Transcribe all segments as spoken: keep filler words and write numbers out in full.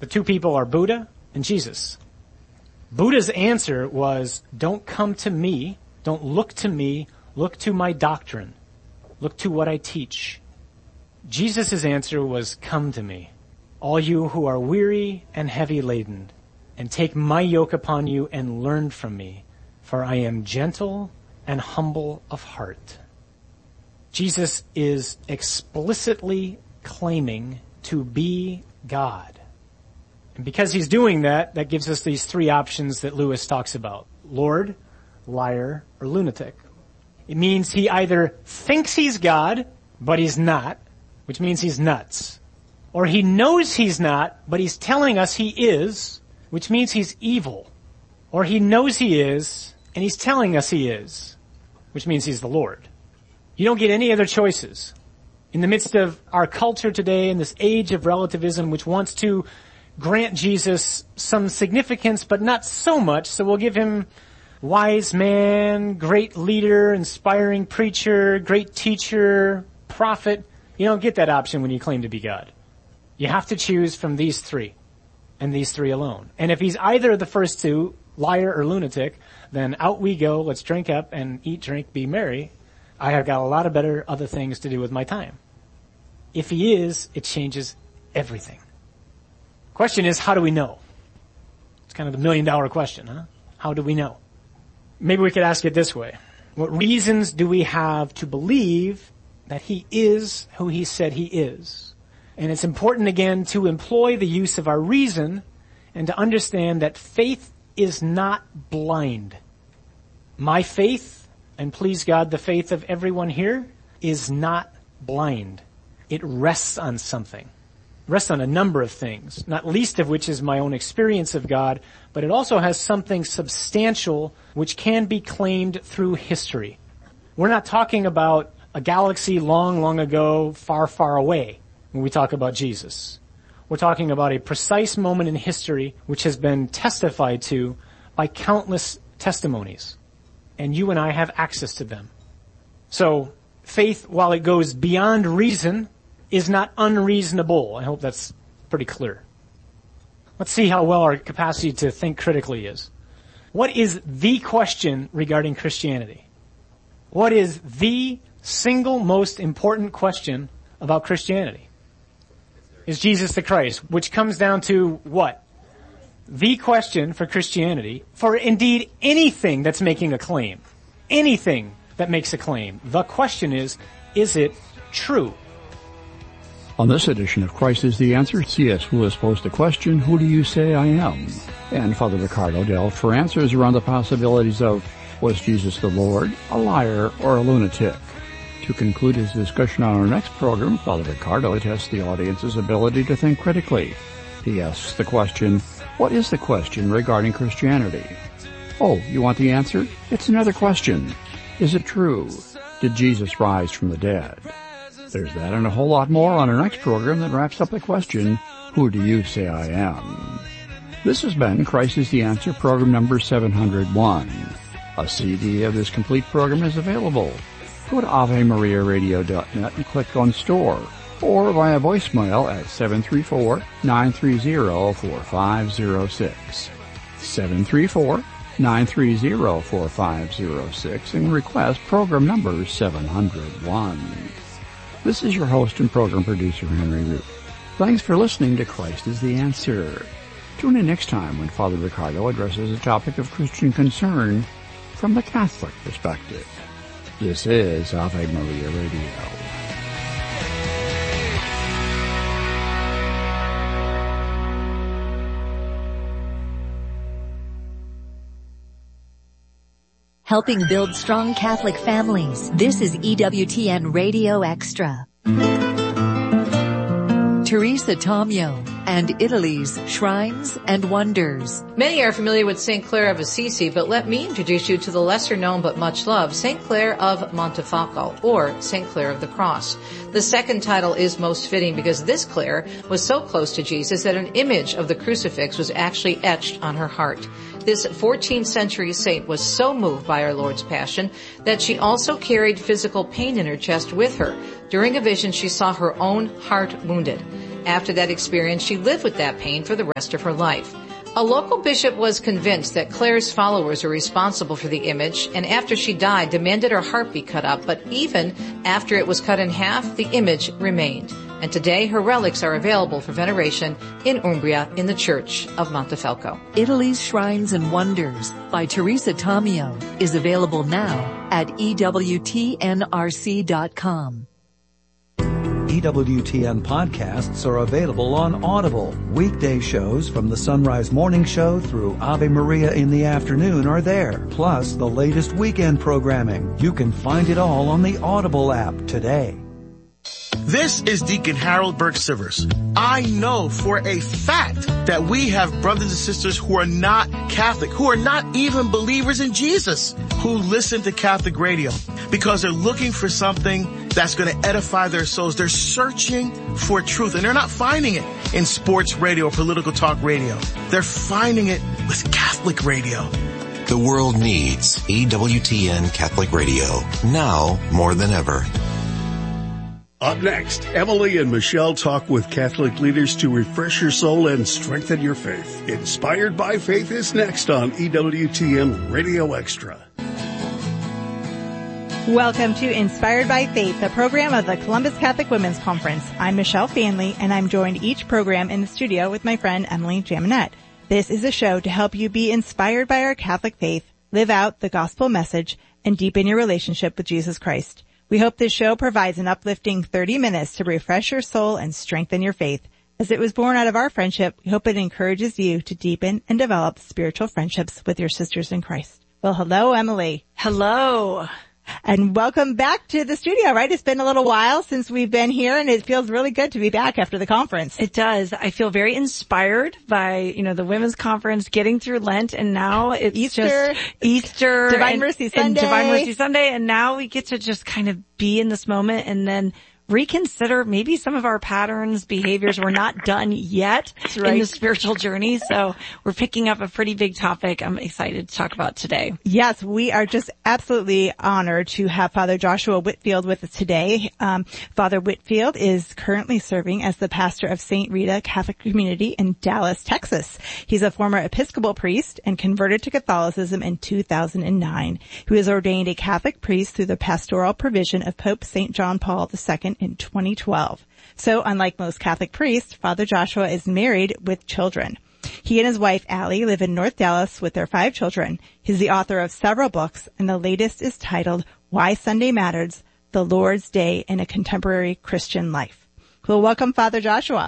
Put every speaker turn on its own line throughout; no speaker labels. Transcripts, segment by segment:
The two people are Buddha and Jesus. Buddha's answer was, don't come to me, don't look to me, look to my doctrine, look to what I teach. Jesus' answer was, come to me, all you who are weary and heavy laden, and take my yoke upon you and learn from me, for I am gentle and humble of heart. Jesus is explicitly claiming to be God. And because he's doing that, that gives us these three options that Lewis talks about. Lord, liar, or lunatic. It means he either thinks he's God, but he's not, which means he's nuts. Or he knows he's not, but he's telling us he is, which means he's evil. Or he knows he is, and he's telling us he is, which means he's the Lord. You don't get any other choices. In the midst of our culture today, in this age of relativism, which wants to grant Jesus some significance, but not so much, so we'll give him wise man, great leader, inspiring preacher, great teacher, prophet. You don't get that option when you claim to be God. You have to choose from these three, and these three alone. And if he's either of the first two, liar or lunatic, then out we go, let's drink up and eat, drink, be merry. I have got a lot of better other things to do with my time. If he is, it changes everything. Question is, how do we know? It's kind of the million dollar question, huh? How do we know? Maybe we could ask it this way. What reasons do we have to believe that he is who he said he is? And it's important again to employ the use of our reason and to understand that faith is not blind. My faith, and please God, the faith of everyone here, is not blind. It rests on something. Rests on a number of things, not least of which is my own experience of God, but it also has something substantial which can be claimed through history. We're not talking about a galaxy long, long ago, far, far away when we talk about Jesus. We're talking about a precise moment in history which has been testified to by countless testimonies. And you and I have access to them. So faith, while it goes beyond reason, is not unreasonable. I hope that's pretty clear. Let's see how well our capacity to think critically is. What is the question regarding Christianity? What is the single most important question about Christianity? Is Jesus the Christ? Which comes down to what? The question for Christianity, for indeed anything that's making a claim. Anything that makes a claim. The question is, is it true?
On this edition of Christ is the Answer, C S Lewis posed the question, who do you say I am? And Father Ricardo delved for answers around the possibilities of, was Jesus the Lord, a liar, or a lunatic? To conclude his discussion on our next program, Father Ricardo tests the audience's ability to think critically. He asks the question, what is the question regarding Christianity? Oh, you want the answer? It's another question. Is it true? Did Jesus rise from the dead? There's that and a whole lot more on our next program that wraps up the question, who do you say I am? This has been Christ is the Answer, program number seven hundred one. A C D of this complete program is available. Go to Ave Maria Radio dot net and click on Store, or via voicemail at seven three four, nine three zero, four five zero six. seven three four, nine three zero, four five zero six and request program number seven hundred one. This is your host and program producer, Henry Root. Thanks for listening to Christ is the Answer. Tune in next time when Father Ricardo addresses a topic of Christian concern from the Catholic perspective. This is Ave Maria Radio.
Helping build strong Catholic families. This is E W T N Radio Extra. Teresa Tomeo and Italy's Shrines and Wonders.
Many are familiar with Saint Clare of Assisi, but let me introduce you to the lesser known but much loved Saint Clare of Montefalco, or Saint Clare of the Cross. The second title is most fitting because this Clare was so close to Jesus that an image of the crucifix was actually etched on her heart. This fourteenth century saint was so moved by our Lord's Passion that she also carried physical pain in her chest with her. During a vision, she saw her own heart wounded. After that experience, she lived with that pain for the rest of her life. A local bishop was convinced that Claire's followers were responsible for the image, and after she died, demanded her heart be cut up. But even after it was cut in half, the image remained. And today, her relics are available for veneration in Umbria in the Church of Montefalco.
Italy's Shrines and Wonders by Teresa Tomeo is available now at E W T N R C dot com.
E W T N podcasts are available on Audible. Weekday shows from the Sunrise Morning Show through Ave Maria in the afternoon are there, plus the latest weekend programming. You can find it all on the Audible app today.
This is Deacon Harold Burke Sivers. I know for a fact that we have brothers and sisters who are not Catholic, who are not even believers in Jesus, who listen to Catholic radio because they're looking for something that's going to edify their souls. They're searching for truth, and they're not finding it in sports radio or political talk radio. They're finding it with Catholic radio.
The world needs E W T N Catholic Radio, now more than ever.
Up next, Emily and Michelle talk with Catholic leaders to refresh your soul and strengthen your faith. Inspired by Faith is next on E W T N Radio Extra.
Welcome to Inspired by Faith, a program of the Columbus Catholic Women's Conference. I'm Michelle Fanley, and I'm joined each program in the studio with my friend Emily Jaminet. This is a show to help you be inspired by our Catholic faith, live out the gospel message, and deepen your relationship with Jesus Christ. We hope this show provides an uplifting thirty minutes to refresh your soul and strengthen your faith. As it was born out of our friendship, we hope it encourages you to deepen and develop spiritual friendships with your sisters in Christ. Well, hello, Emily.
Hello.
And welcome back to the studio, right? It's been a little while since we've been here, and it feels really good to be back after the conference.
It does. I feel very inspired by, you know, the women's conference, getting through Lent, and now it's
Easter,
just Easter,
Divine
and,
Mercy Sunday,
and Divine Mercy Sunday, and now we get to just kind of be in this moment and then reconsider maybe some of our patterns, behaviors. We're not done yet right. in the spiritual journey. So we're picking up a pretty big topic I'm excited to talk about today.
Yes, we are just absolutely honored to have Father Joshua Whitfield with us today. Um, Father Whitfield is currently serving as the pastor of Saint Rita Catholic Community in Dallas, Texas. He's a former Episcopal priest and converted to Catholicism in two thousand nine. He was ordained a Catholic priest through the pastoral provision of Pope Saint John Paul the Second in twenty twelve. So unlike most Catholic priests, Father Joshua is married with children. He and his wife, Allie, live in North Dallas with their five children. He's the author of several books, and the latest is titled Why Sunday Matters, The Lord's Day in a Contemporary Christian Life. Well, welcome, Father Joshua.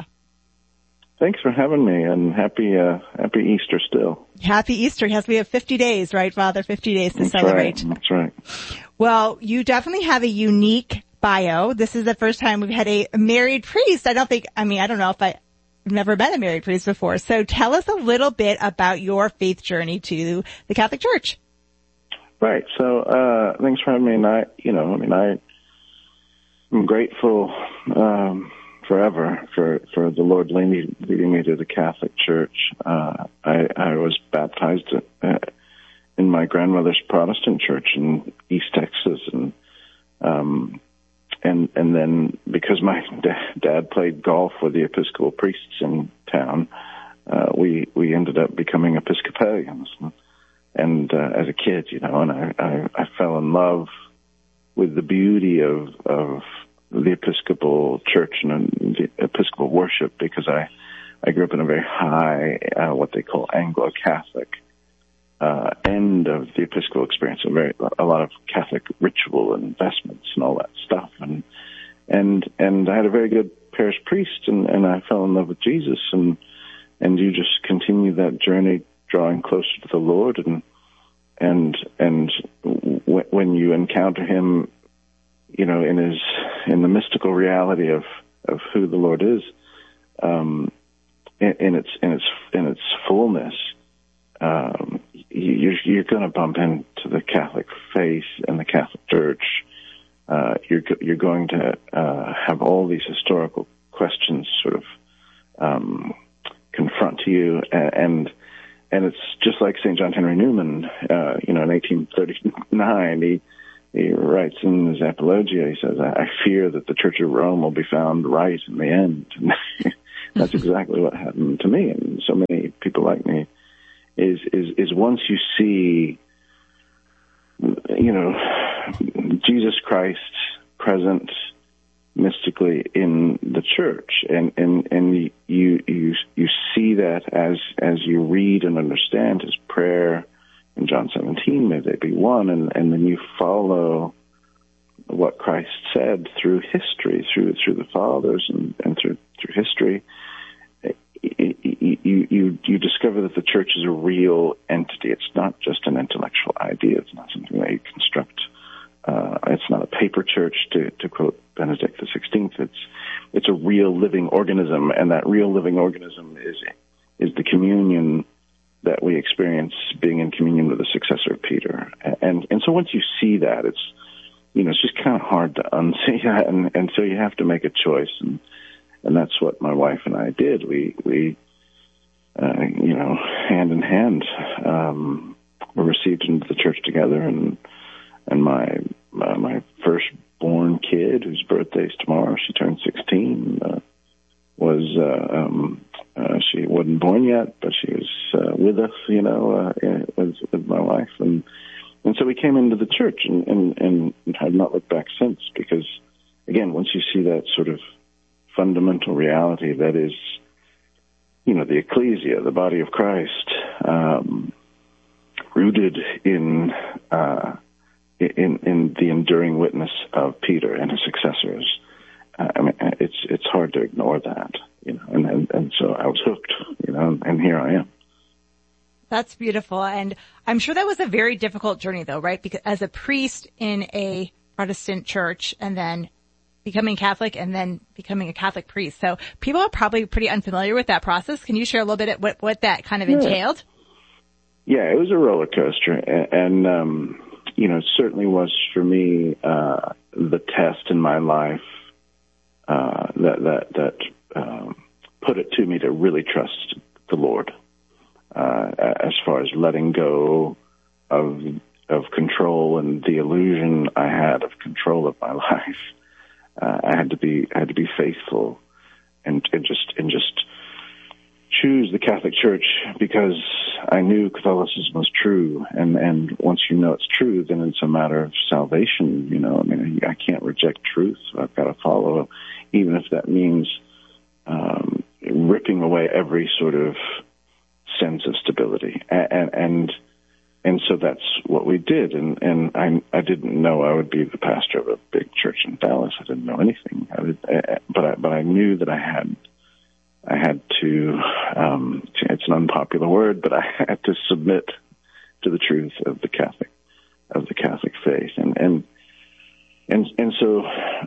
Thanks for having me, and happy uh, happy Easter still.
Happy Easter. Yes, we have fifty days, right, Father? fifty days to
That's
celebrate.
Right. That's right.
Well, you definitely have a unique bio. This is the first time we've had a married priest. I don't think, I mean, I don't know if I, I've never been a married priest before. So tell us a little bit about your faith journey to the Catholic Church.
Right. So, uh, thanks for having me. And I, you know, I mean, I, I'm grateful, um, forever for, for the Lord leading, leading me to the Catholic Church. Uh, I, I was baptized uh, in my grandmother's Protestant church in East Texas, and, um, And and then because my da- dad played golf with the Episcopal priests in town, uh, we we ended up becoming Episcopalians. And uh, as a kid, you know, and I, I, I fell in love with the beauty of of the Episcopal Church and the Episcopal worship, because I I grew up in a very high uh, what they call Anglo-Catholic uh, end of the Episcopal experience, a very a lot of Catholic ritual and investments and all that stuff, and and and I had a very good parish priest, and, and I fell in love with Jesus, and and you just continue that journey, drawing closer to the Lord, and and and w- when you encounter Him, you know, in His in the mystical reality of of who the Lord is, um, in, in its in its in its fullness. Um, you're, you're going to bump into the Catholic faith and the Catholic Church. Uh, you're, you're going to, uh, have all these historical questions sort of, um, confront you. And, and it's just like Saint John Henry Newman, uh, you know, in eighteen thirty-nine, he, he writes in his Apologia, he says, I fear that the Church of Rome will be found right in the end. that's exactly what happened to me and so many people like me. Is is is once you see, you know, Jesus Christ present mystically in the church, and and and you you you see that as as you read and understand his prayer in John seventeen, may they be one, and and then you follow what Christ said through history, through through the fathers and, and through through history. You, you you discover that the church is a real entity. It's not just an intellectual idea. It's not something that you construct. Uh, it's not a paper church, to, to quote Benedict the Sixteenth. It's it's a real living organism, and that real living organism is is the communion that we experience, being in communion with the successor of Peter. And and so once you see that, it's you know it's just kind of hard to unsee that, and and so you have to make a choice. And And that's what my wife and I did. We, we, uh, you know, hand in hand, um, were received into the church together. And, and my, uh, my firstborn kid, whose birthday's tomorrow, she turned sixteen, uh, was, uh, um, uh, she wasn't born yet, but she was, uh, with us, you know, uh, with, with my wife. And, and so we came into the church and, and, and have not looked back since, because again, once you see that sort of fundamental reality that is, you know, the ecclesia, the body of Christ, um, rooted in, uh, in in the enduring witness of Peter and his successors. Uh, I mean, it's it's hard to ignore that, you know. And, and and so I was hooked, you know, and here I am.
That's beautiful, and I'm sure that was a very difficult journey, though, right? Because as a priest in a Protestant church, and then becoming Catholic, and then becoming a Catholic priest. So people are probably pretty unfamiliar with that process. Can you share a little bit of what, what that kind of
yeah.
entailed?
Yeah, it was a roller coaster. And, and um, you know, it certainly was for me uh, the test in my life uh, that, that, that um, put it to me to really trust the Lord uh, as far as letting go of, of control and the illusion I had of control of my life. Uh, I had to be, I had to be faithful and, and just, and just choose the Catholic Church because I knew Catholicism was true. And, and once you know it's true, then it's a matter of salvation. You know, I mean, I can't reject truth. I've got to follow, even if that means, um, ripping away every sort of sense of stability. And, and, And so that's what we did, and, and I, I didn't know I would be the pastor of a big church in Dallas. I didn't know anything, I did, but I, but I knew that I had, I had to. Um, it's an unpopular word, but I had to submit to the truth of the Catholic, of the Catholic faith, and and and and so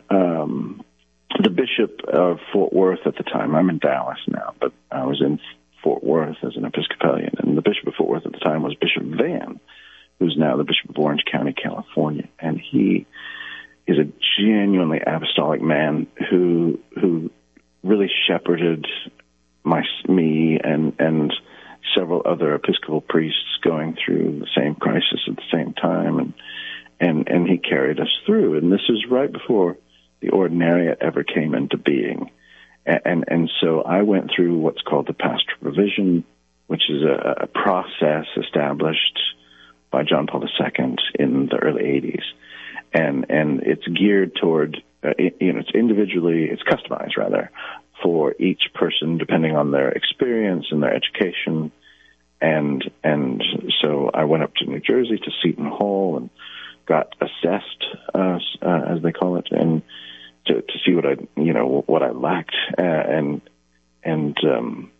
um, the bishop of Fort Worth at the time. I'm in Dallas now, but I was in Fort Worth as an Episcopalian, and the bishop of Fort Worth at the time was Bishop Van, who's now the Bishop of Orange County, California, and he is a genuinely apostolic man who who really shepherded my me and and several other Episcopal priests going through the same crisis at the same time, and and and he carried us through. And this is right before the ordinariate ever came into being. And, and so I went through what's called the pastoral revision, which is a, a process established by John Paul the Second in the early eighties. And, and it's geared toward, uh, you know, it's individually, it's customized rather for each person depending on their experience and their education. And, and so I went up to New Jersey to Seton Hall and got assessed, uh, uh, as they call it, and To, to see what I, you know, what I lacked, uh, and and um,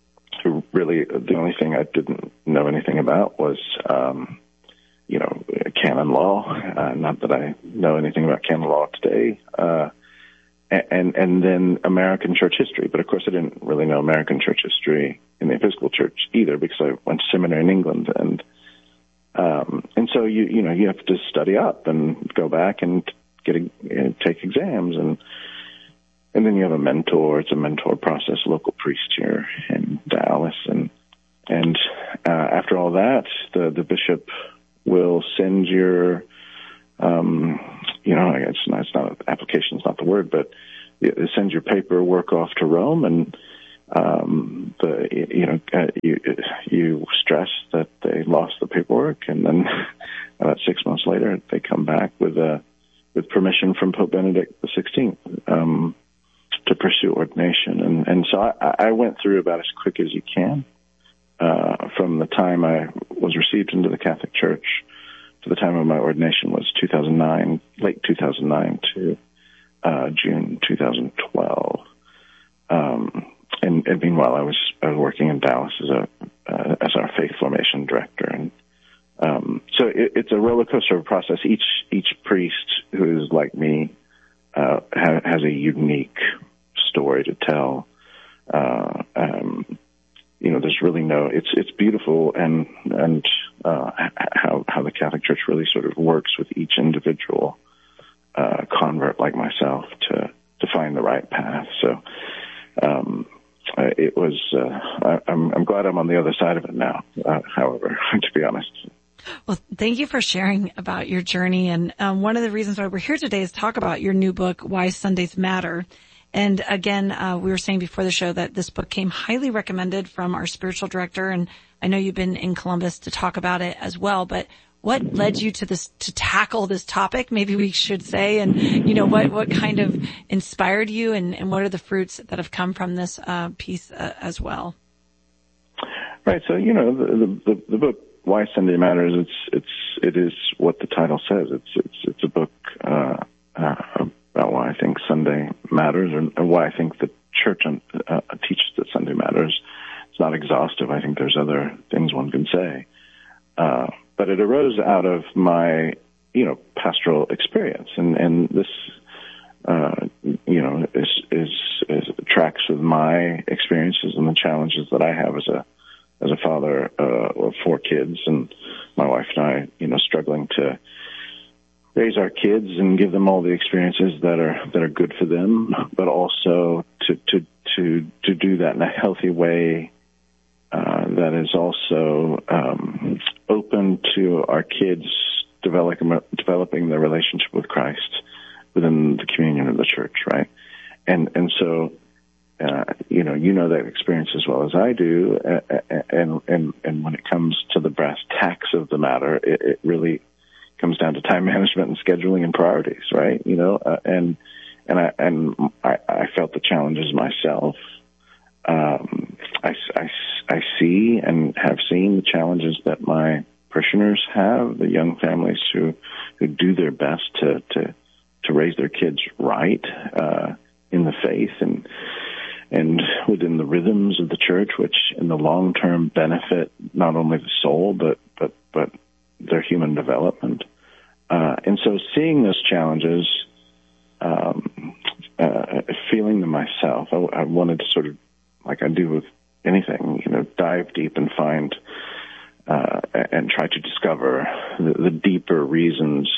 really the only thing I didn't know anything about was, um, you know, canon law. Uh, not that I know anything about canon law today, uh, and and then American church history. But of course, I didn't really know American church history in the Episcopal Church either, because I went to seminary in England, and um, and so you you know you have to study up and go back and get a, uh, take exams, and and then you have a mentor. It's a mentor process, local priest here in Dallas, and and uh, after all that, the the bishop will send your, um, you know, it's not, it's not application, it's not the word, but they send your paperwork off to Rome, and um, the, you know, uh, you, you stress that they lost the paperwork, and then about six months later, they come back with a, with permission from Pope Benedict the sixteenth, um, to pursue ordination. And, and so I, I went through about as quick as you can, uh, from the time I was received into the Catholic Church to the time of my ordination was two thousand nine, late two thousand nine to, uh, June two thousand twelve. Um, and, and meanwhile, I was, I was working in Dallas as a, uh, as our faith formation director. And, um, so it, it's a roller coaster of a process. Each, each priest who is like me, uh, ha, has a unique story to tell. Uh, um, you know, there's really no, it's, it's beautiful and, and, uh, how, how the Catholic Church really sort of works with each individual, uh, convert like myself to, to find the right path. So, um, uh, it was, uh, I, I'm, I'm glad I'm on the other side of it now, uh, however, to be honest.
Well, thank you for sharing about your journey. And um, one of the reasons why we're here today is talk about your new book, Why Sundays Matter. And again, uh, we were saying before the show that this book came highly recommended from our spiritual director. And I know you've been in Columbus to talk about it as well, but what led you to this, to tackle this topic? Maybe we should say, and you know, what, what kind of inspired you, and, and what are the fruits that have come from this, uh, piece uh, as well?
Right. So, you know, the, the, the book, Why Sunday Matters, it's, it's, it is what the title says. It's, it's, it's a book, uh, uh, about why I think Sunday matters, and, and why I think the church uh, teaches that Sunday matters. It's not exhaustive. I think there's other things one can say. Uh, but it arose out of my, you know, pastoral experience, and, and this, uh, you know, is, is, is tracks with my experiences and the challenges that I have as a, as a father, uh, of four kids, and my wife and I, you know, struggling to raise our kids and give them all the experiences that are, that are good for them, but also to, to, to, to do that in a healthy way, uh, that is also, um, open to our kids developing, developing their relationship with Christ within the communion of the church, right? And, and so, Uh, you know, you know that experience as well as I do, uh, and and and when it comes to the brass tacks of the matter, it, it really comes down to time management and scheduling and priorities, right? You know, uh, and and I and I, I felt the challenges myself. Um, I, I, I see and have seen the challenges that my parishioners have, the young families who who do their best to to to raise their kids right uh, in the faith and. and within the rhythms of the church, which in the long term benefit not only the soul, but, but, but their human development. Uh, and so seeing those challenges, um, uh, feeling them myself, I, I wanted to sort of, like I do with anything, you know, dive deep and find, uh, and try to discover the, the deeper reasons,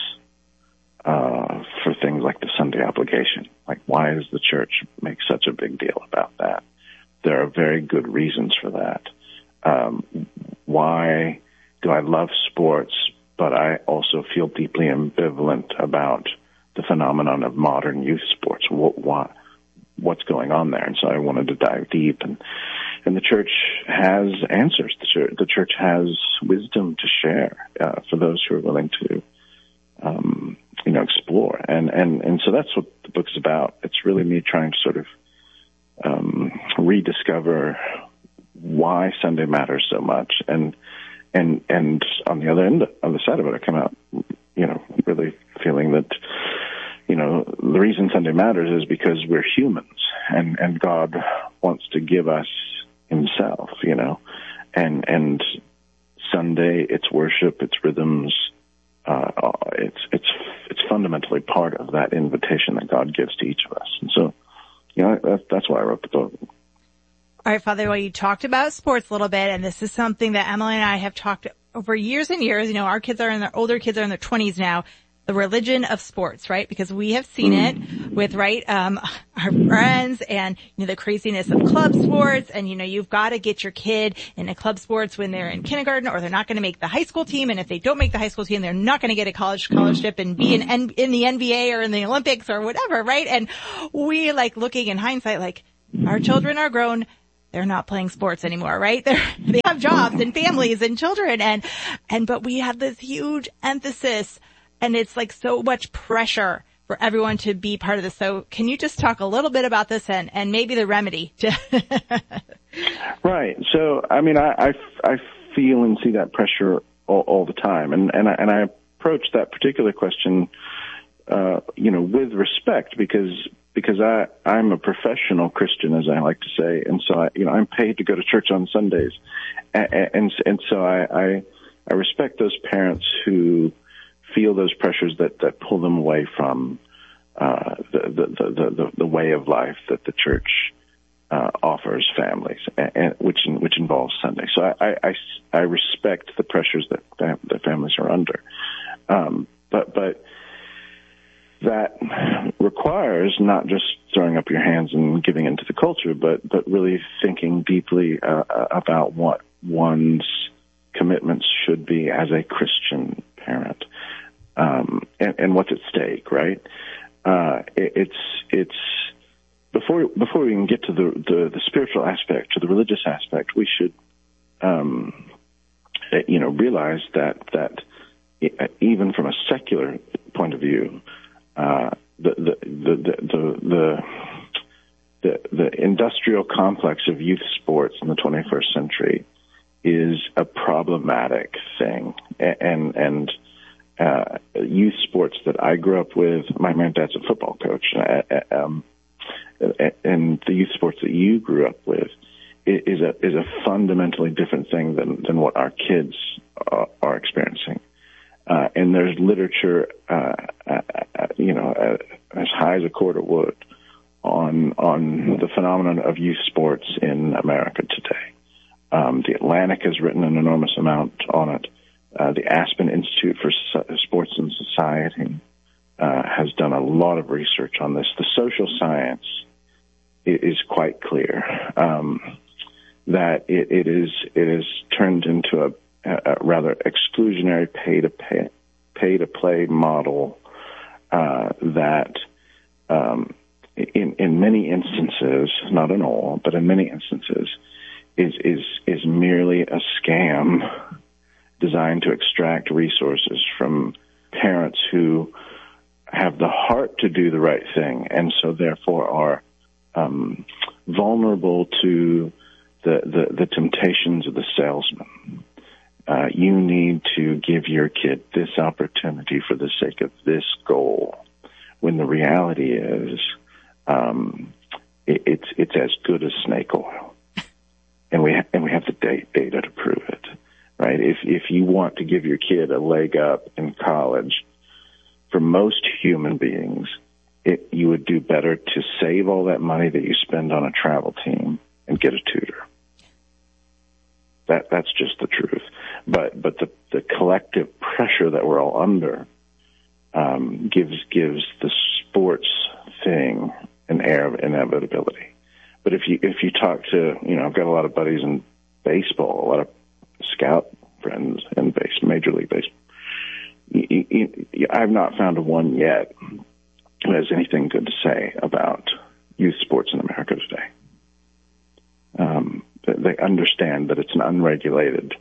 uh, for things like the Sunday obligation. Like, why does the church make such a big deal about that? There are very good reasons for that. Um, why do I love sports, but I also feel deeply ambivalent about the phenomenon of modern youth sports? What, what, what's going on there? And so I wanted to dive deep, and and the church has answers. The church, the church has wisdom to share uh, for those who are willing to, um, you know, explore. And, and, and so that's what the book's about. It's really me trying to sort of, um, rediscover why Sunday matters so much. And, and, and on the other end, on the side of it, I come out, you know, really feeling that, you know, the reason Sunday matters is because we're humans, and, and God wants to give us himself, you know, and, and Sunday, its worship, its rhythms, Uh, it's, it's, it's fundamentally part of that invitation that God gives to each of us. And so, you know, that's, that's why I wrote the book.
All right, Father, well, you talked about sports a little bit, and this is something that Emily and I have talked over years and years. You know, our kids are in their, older kids are in their twenties now. The religion of sports, right? Because we have seen it with, right, um, our friends and, you know, the craziness of club sports. And, you know, you've got to get your kid into club sports when they're in kindergarten, or they're not going to make the high school team. And if they don't make the high school team, they're not going to get a college scholarship and be in, in, in the N B A or in the Olympics or whatever, right? And we, like, looking in hindsight, like, our children are grown. they're not playing sports anymore, right? They're, they have jobs and families and children and, and, but we have this huge emphasis and it's like so much pressure for everyone to be part of this. So can you just talk a little bit about this and, and maybe the remedy to
Right. So, I mean, I, I, I feel and see that pressure all, all the time. And, and I, and I approach that particular question, uh, you know, with respect because, because I, I'm a professional Christian, as I like to say. And so I, you know, I'm paid to go to church on Sundays. And, and, and so I, I, I respect those parents who feel those pressures that, that pull them away from, uh, the, the, the, the, the way of life that the church, uh, offers families, and, which, which involves Sunday. So I, I, I, I respect the pressures that, that families are under. Um, but, but that requires not just throwing up your hands and giving into the culture, but, but really thinking deeply, uh, about what one's commitments should be as a Christian parent, um, and, and what's at stake, right? Uh, it, it's, it's, before, before we can get to the, the, the spiritual aspect, to the religious aspect, we should, um, you know, realize that, that even from a secular point of view, uh, the, the, the, the, the, the, the industrial complex of youth sports in the twenty-first century is a problematic thing. And, and, uh, youth sports that I grew up with, my, my dad's a football coach, uh, um, and the youth sports that you grew up with is a, is a fundamentally different thing than, than what our kids are, are experiencing. Uh, and there's literature, uh, uh, you know, uh, as high as a cord of wood on, on the phenomenon of youth sports in America today. Um, the Atlantic has written an enormous amount on it. Uh, the Aspen Institute for Sports and Society, uh, has done a lot of research on this. The social science is quite clear, um, that it, it is, it is turned into a, a rather exclusionary pay to pay, pay to play model, uh, that, um, in, in many instances, not in all, but in many instances, is, is, is merely a scam designed to extract resources from parents who have the heart to do the right thing and so therefore are, um, vulnerable to the, the, the temptations of the salesman. Uh, you need to give your kid this opportunity for the sake of this goal, when the reality is, um, it, it's, it's as good as snake oil. And we, ha- and we have the da- data to prove it, right? If, if you want to give your kid a leg up in college, for most human beings, it, you would do better to save all that money that you spend on a travel team and get a tutor. That, that's just the truth. But, but the, the collective pressure that we're all under, um, gives, gives the sports thing an air of inevitability. But if you, if you talk to, you know, I've got a lot of buddies in baseball, a lot of scout friends in base, Major League Baseball. You, you, you, I've not found a one yet who has anything good to say about youth sports in America today. Um, they understand that it's an unregulated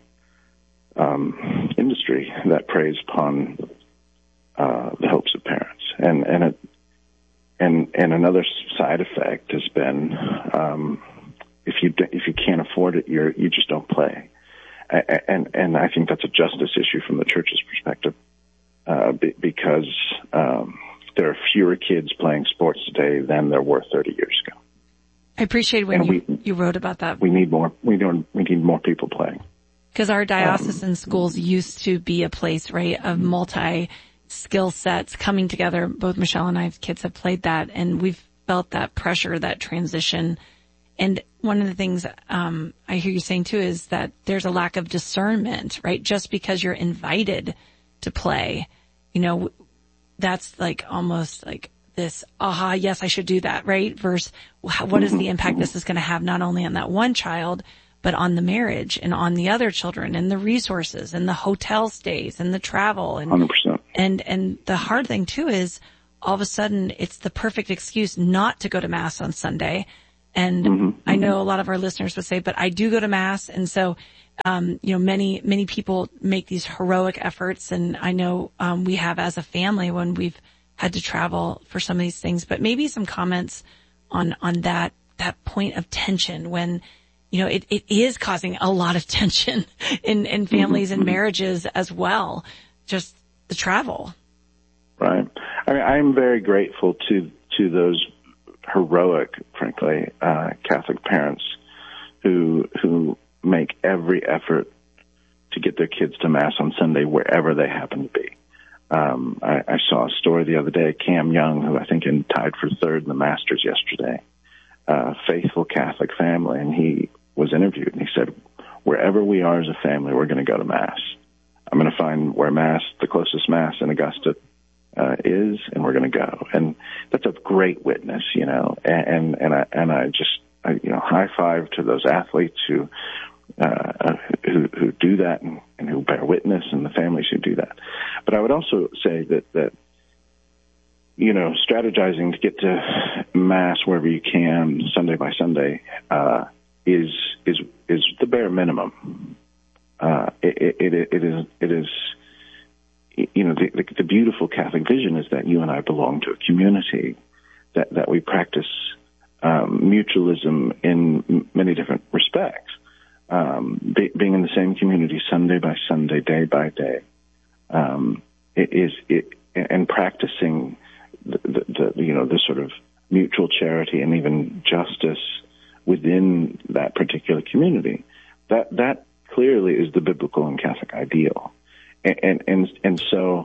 um, industry that preys upon uh, the hopes of parents, and and it and and another side effect has been um, if you if you can't afford it, you're you just don't play, and and I think that's a justice issue from the church's perspective, uh, because um, there are fewer kids playing sports today than there were thirty years ago.
I appreciate when you, we, you wrote about that.
We need more. We don't. We need more people playing.
Because our diocesan um, schools used to be a place, right, of multi skill sets coming together. Both Michelle and I's kids have played that, and we've felt that pressure, that transition. And one of the things um I hear you saying too is that there's a lack of discernment, right? Just because you're invited to play, you know, that's like almost like this, aha, yes, I should do that, right? Versus what is the impact this is going to have not only on that one child, but on the marriage and on the other children and the resources and the hotel stays and the travel. And,
one hundred percent.
And, and the hard thing too is all of a sudden it's the perfect excuse not to go to mass on Sunday, And
mm-hmm.
I know a lot of our listeners would say, but I do go to Mass. And so, um, you know, many, many people make these heroic efforts. And I know, um, we have as a family when we've had to travel for some of these things, but maybe some comments on, on that, that point of tension when, you know, it, it is causing a lot of tension in, in families mm-hmm. and marriages as well. Just the travel.
Right. I mean, I'm very grateful to, to those heroic, frankly, uh, Catholic parents who, who make every effort to get their kids to Mass on Sunday wherever they happen to be. Um, I, I saw a story the other day, Cam Young, who I think in, tied for third in the Masters yesterday, uh, faithful Catholic family, and he was interviewed, and he said, wherever we are as a family, we're going to go to Mass. I'm going to find where Mass, the closest Mass in Augusta uh, is, and we're going to go. And that's a great witness, you know, and, and I, and I just, I, you know, high five to those athletes who, uh, who, who do that and, and who bear witness, and the families who do that. But I would also say that, that, you know, strategizing to get to Mass wherever you can, Sunday by Sunday, uh, is, is, is the bare minimum. Uh, it, it, it, it is, it is, you know, the, the, the beautiful Catholic vision is that you and I belong to a community, that, that we practice, um, mutualism in m- many different respects. Um, be, being in the same community Sunday by Sunday, day by day, um, it is, it, and practicing the, the, the, you know, the sort of mutual charity and even justice within that particular community. That, that clearly is the biblical and Catholic ideal. And, and, and, and so,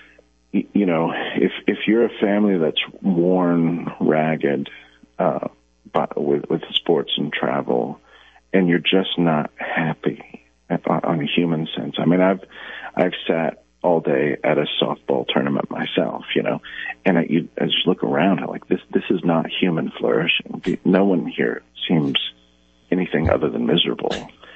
you know, if, if you're a family that's worn ragged, uh, by, with, with sports and travel, and you're just not happy on a human sense. I mean, I've, I've sat all day at a softball tournament myself, you know, and I, you, I just look around and like, this, this is not human flourishing. No one here seems anything other than miserable.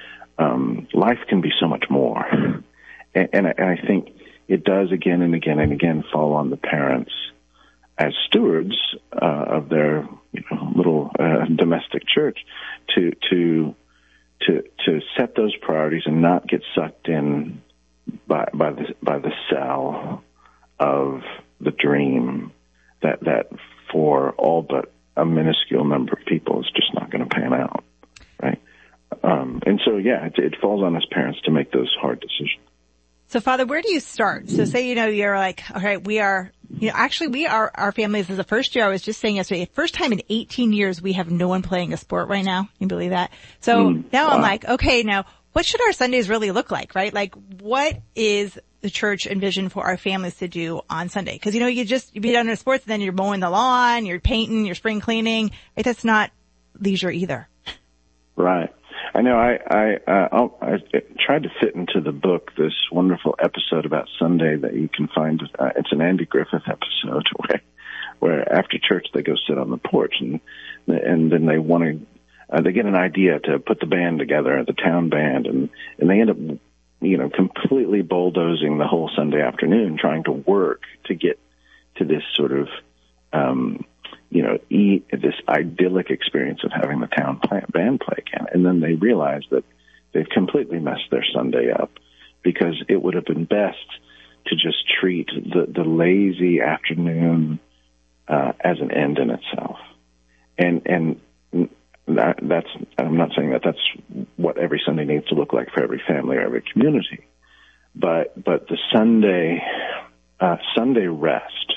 Um, life can be so much more. And, and, I, and I think it does again and again and again fall on the parents as stewards, uh, of their, you know, little, uh, domestic church to, to, to, to set those priorities and not get sucked in by, by the, by the cell of the dream that, that for all but a minuscule number of people is just not going to pan out. Right. Um, and so, yeah, it, it falls on us parents to make those hard decisions.
So, Father, where do you start? So say, you know, you're like, all right, we are, you know, actually we are, our families is the first year, I was just saying yesterday, first time in eighteen years we have no one playing a sport right now. Can you believe that? So mm, now wow. I'm like, okay, now what should our Sundays really look like, right? Like what is the church envisioned for our families to do on Sunday? Cause you know, you just, you be done with sports and then you're mowing the lawn, you're painting, you're spring cleaning. Right? That's not leisure either.
Right. I know I, I, uh, I tried to fit into the book this wonderful episode about Sunday that you can find. Uh, it's an Andy Griffith episode where, where after church they go sit on the porch and, and then they want to, uh, they get an idea to put the band together, the town band, and, and they end up, you know, completely bulldozing the whole Sunday afternoon trying to work to get to this sort of, um, you know, e- this idyllic experience of having the town play- band play again. And then they realize that they've completely messed their Sunday up because it would have been best to just treat the, the lazy afternoon uh, as an end in itself. And, and that, that's, I'm not saying that that's what every Sunday needs to look like for every family or every community, but, but the Sunday, uh, Sunday rest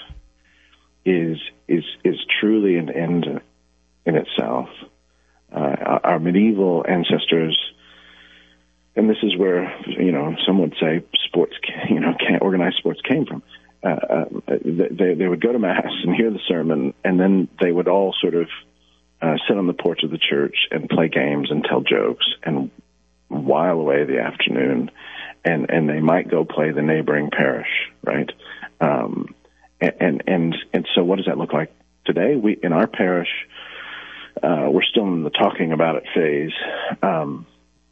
is, is, is truly an end in itself. Uh, our medieval ancestors, and this is where, you know, some would say sports, you know, can't, organized sports came from. Uh, uh, they, they would go to Mass and hear the sermon, and then they would all sort of uh, sit on the porch of the church and play games and tell jokes and while away the afternoon. And, and they might go play the neighboring parish, right? Um, And, and, and so what does that look like today? We, in our parish, uh, we're still in the talking about it phase. Um,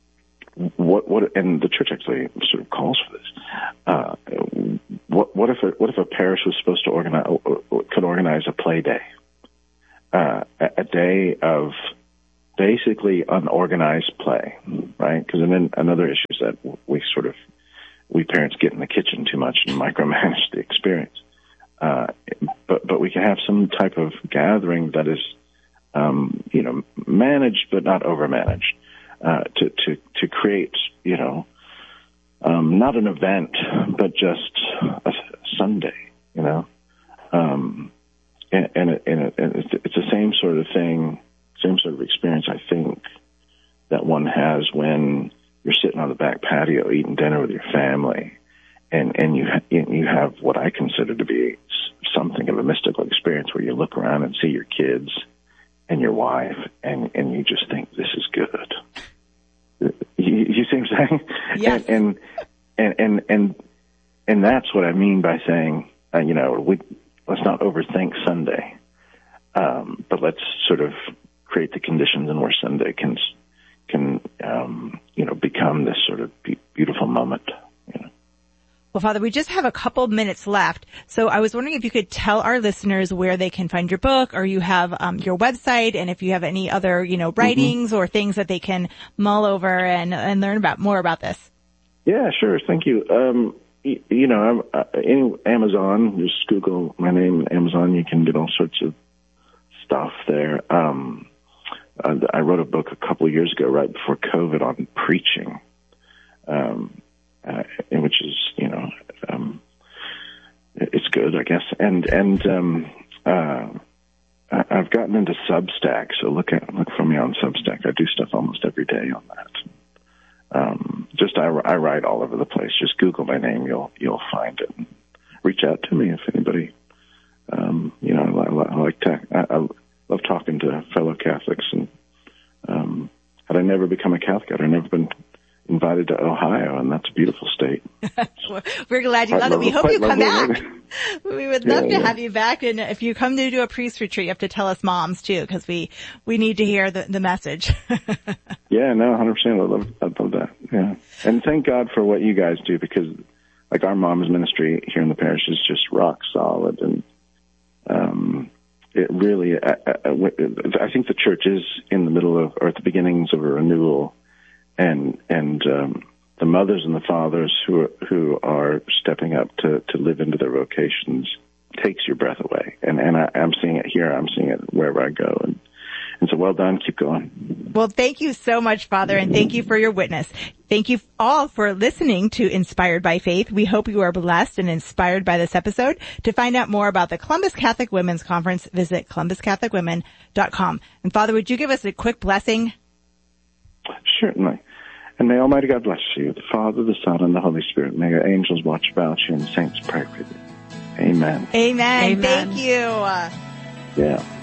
what, what, and the church actually sort of calls for this. Uh, what, what if, a, what if a parish was supposed to organize, could organize a play day, uh, a, a day of, basically unorganized play, right? Because then another issue is that we sort of, we parents get in the kitchen too much and micromanage the experience. Uh, but, but we can have some type of gathering that is, um, you know, managed but not overmanaged, uh, to, to, to create, you know, um, not an event, but just a Sunday, you know, um, and, and, it, and, it, and it's, it's the same sort of thing, same sort of experience, I think, that one has when you're sitting on the back patio eating dinner with your family, and, and you, ha- you have what I consider to be something of a mystical experience where you look around and see your kids and your wife, and, and you just think, this is good. You, you see what I'm saying?
Yes.
And, and, and, and, and that's what I mean by saying, uh, you know, we, let's not overthink Sunday, um, but let's sort of create the conditions in where Sunday can, can, um, you know, become this sort of be- beautiful moment, you know.
Well, Father, we just have a couple minutes left. So I was wondering if you could tell our listeners where they can find your book, or you have um, your website, and if you have any other, you know, writings mm-hmm. or things that they can mull over and, and learn about more about this.
Yeah, sure. Thank you. Um, you, you know, I'm, uh, in Amazon, just Google my name on Amazon. You can get all sorts of stuff there. Um, uh, I wrote a book a couple of years ago, right before COVID, on preaching. Um, Uh, which is, you know, um, it's good, I guess. And, and, um, uh, I've gotten into Substack, so look at, look for me on Substack. I do stuff almost every day on that. Um, just, I, I write all over the place. Just Google my name. You'll, you'll find it. Reach out to me if anybody, um, you know, I, I like to, I, I love talking to fellow Catholics, and, um, had I never become a Catholic, I'd never been invited to Ohio, and that's a beautiful state.
We're glad you love it. We hope you come back. We would love
yeah,
to
yeah.
have you back. And if you come to do a priest retreat, you have to tell us moms too, because we, we need to hear the, the message.
Yeah, no, one hundred percent. I love, I love that. Yeah. And thank God for what you guys do, because like our mom's ministry here in the parish is just rock solid. And, um, it really, I, I, I think the church is in the middle of, or at the beginnings of a renewal. And, and, um, the mothers and the fathers who are, who are stepping up to, to live into their vocations takes your breath away. And, and I, I'm seeing it here. I'm seeing it wherever I go. And, and so well done. Keep going.
Well, thank you so much, Father, and thank you for your witness. Thank you all for listening to Inspired by Faith. We hope you are blessed and inspired by this episode. To find out more about the Columbus Catholic Women's Conference, visit columbus catholic women dot com. And Father, would you give us a quick blessing?
Certainly. And may Almighty God bless you, the Father, the Son, and the Holy Spirit. May your angels watch about you and the saints pray for you. Amen.
Amen.
Amen.
Thank you.
Yeah.